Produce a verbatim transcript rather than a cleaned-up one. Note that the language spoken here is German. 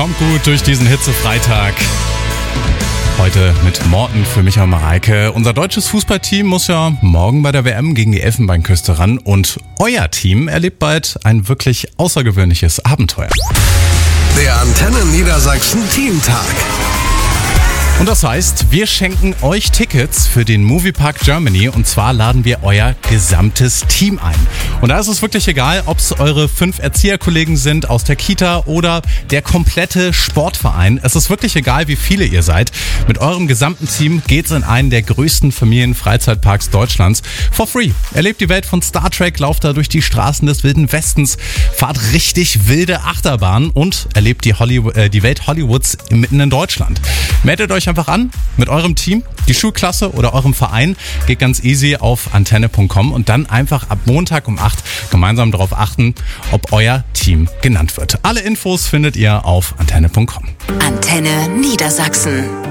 Kommt gut durch diesen Hitzefreitag. Heute mit Morten für Micha und Mareike. Unser deutsches Fußballteam muss ja morgen bei der W M gegen die Elfenbeinküste ran und euer Team erlebt bald ein wirklich außergewöhnliches Abenteuer. Der Antenne Niedersachsen Teamtag. Und das heißt, wir schenken euch Tickets für den Moviepark Germany und zwar laden wir euer gesamtes Team ein. Und da ist es wirklich egal, ob es eure fünf Erzieherkollegen sind aus der Kita oder der komplette Sportverein. Es ist wirklich egal, wie viele ihr seid. Mit eurem gesamten Team geht's in einen der größten Familienfreizeitparks Deutschlands for free. Erlebt die Welt von Star Trek, lauft da durch die Straßen des Wilden Westens, fahrt richtig wilde Achterbahnen und erlebt die, Hollywood, äh, die Welt Hollywoods mitten in Deutschland. Meldet euch einfach an mit eurem Team, die Schulklasse oder eurem Verein. Geht ganz easy auf antenne punkt com und dann einfach ab Montag um acht gemeinsam darauf achten, ob euer Team genannt wird. Alle Infos findet ihr auf antenne punkt com. Antenne Niedersachsen.